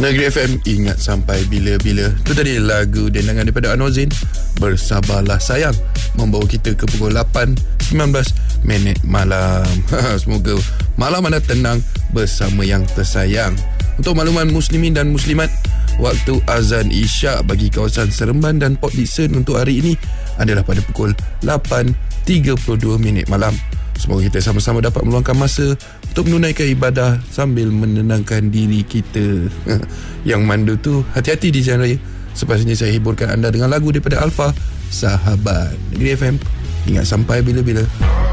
Negeri FM, ingat sampai bila-bila. Itu tadi lagu dendangan daripada Anwar Zain, Bersabarlah Sayang, membawa kita ke pukul 8:19 malam. Semoga malam anda tenang bersama yang tersayang. Untuk makluman muslimin dan muslimat, waktu azan isyak bagi kawasan Seremban dan Port Dickson untuk hari ini adalah pada pukul 8:32 malam. Semoga kita sama-sama dapat meluangkan masa untuk menunaikan ibadah sambil menenangkan diri kita. Yang mandu tu hati-hati di jalan raya. Sepatutnya saya hiburkan anda dengan lagu daripada Alfa, Sahabat. Negeri FM, ingat sampai bila-bila.